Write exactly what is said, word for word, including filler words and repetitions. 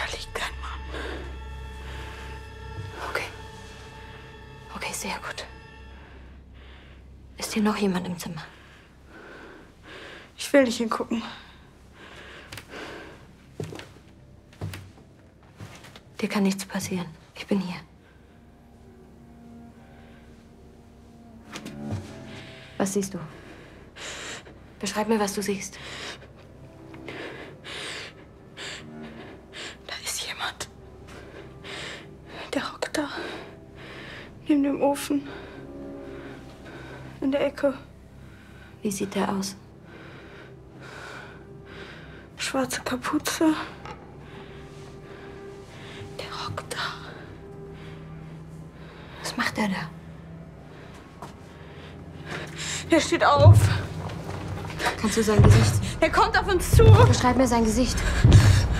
liegt kein Mann. Okay. Okay, sehr gut. Ist hier noch jemand im Zimmer? Ich will nicht hingucken. Dir kann nichts passieren. Ich bin hier. Was siehst du? Beschreib mir, was du siehst. Da ist jemand. Der hockt da. Neben dem Ofen. In der Ecke. Wie sieht der aus? Schwarze Kapuze. Der hockt da. Was macht er da? Der steht auf. Kannst du sein Gesicht sehen? Er kommt auf uns zu. Beschreib mir sein Gesicht.